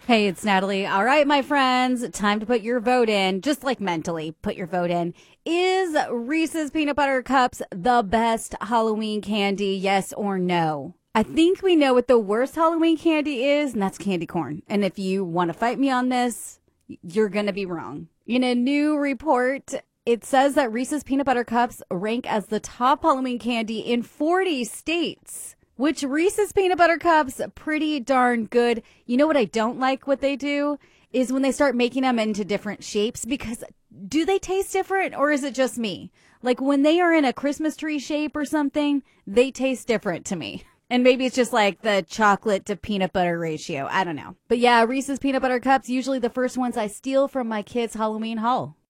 Hey, it's Natalie. All right, my friends, time to put your vote in. Just like mentally, put your vote in. Is Reese's Peanut Butter Cups the best Halloween candy, yes or no? I think we know what the worst Halloween candy is, and that's candy corn. And if you want to fight me on this, you're going to be wrong. In a new report, it says that Reese's Peanut Butter Cups rank as the top Halloween candy in 40 states. Which Reese's Peanut Butter Cups, pretty darn good. You know what I don't like what they do is when they start making them into different shapes, because do they taste different or is it just me? Like when they are in a Christmas tree shape or something, they taste different to me. And maybe it's just like the chocolate to peanut butter ratio. I don't know. But yeah, Reese's Peanut Butter Cups, usually the first ones I steal from my kids' Halloween haul.